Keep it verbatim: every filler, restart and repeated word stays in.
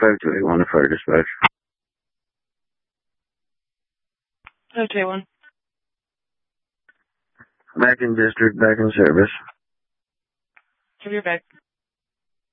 five two eight one to fire dispatch. five two eight one. Back in district, back in service. Give your back.